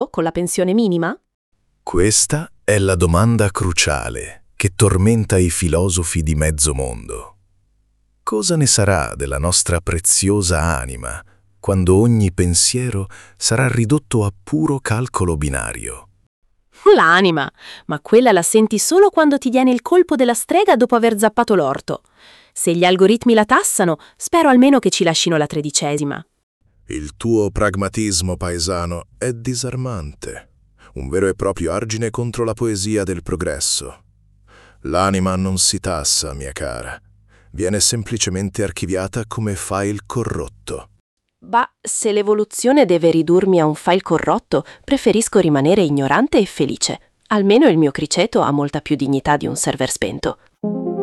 con la pensione minima? Questa è la domanda cruciale che tormenta i filosofi di mezzo mondo. Cosa ne sarà della nostra preziosa anima quando ogni pensiero sarà ridotto a puro calcolo binario? L'anima, ma quella la senti solo quando ti viene il colpo della strega dopo aver zappato l'orto. Se gli algoritmi la tassano, spero almeno che ci lascino la 13ª. Il tuo pragmatismo paesano è disarmante, un vero e proprio argine contro la poesia del progresso. L'anima non si tassa, mia cara, viene semplicemente archiviata come file corrotto. Bah, se l'evoluzione deve ridurmi a un file corrotto, preferisco rimanere ignorante e felice. Almeno il mio criceto ha molta più dignità di un server spento.